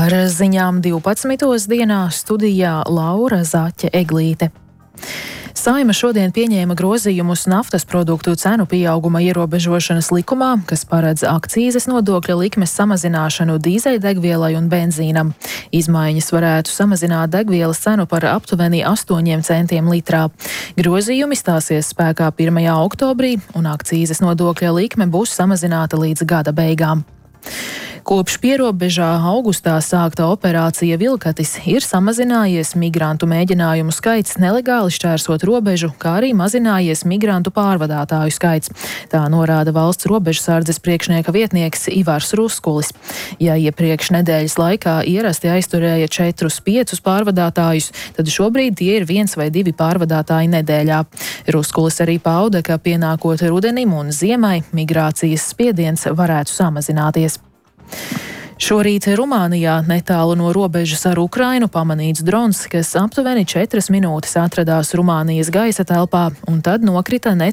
Ar ziņām 12. dienā studijā Laura Zaķe-Eglīte. Saeima šodien pieņēma grozījumus naftas produktu cenu pieauguma ierobežošanas likumā, kas paredz akcīzes nodokļa likmes samazināšanu dīzeļdegvielai un benzīnam. Izmaiņas varētu samazināt degvielas cenu par aptuveni 8 centiem litrā. Grozījumi stāsies spēkā 1. oktobrī, un akcīzes nodokļa likme būs samazināta līdz gada beigām. Kopš pierobežā augustā sākta operācija Vilkatis ir samazinājies migrantu mēģinājumu skaits nelegāli šķērsot robežu, kā arī mazinājies migrantu pārvadātāju skaits. Tā norāda valsts robežsardzes priekšnieka vietnieks Ivars Ruskulis. Ja iepriekš nedēļas laikā ierasti aizturēja 4-5 pārvadātājus, tad šobrīd tie ir 1 vai 2 pārvadātāji nedēļā. Ruskulis arī pauda, ka pienākot rudenim un ziemai, migrācijas spiediens varētu samazināties. Šorīt Rumānijā netālu no robežas ar Ukrainu pamanīts drons, kas aptuveni 4 minūtes atradās Rumānijas gaisa telpā un tad nokrita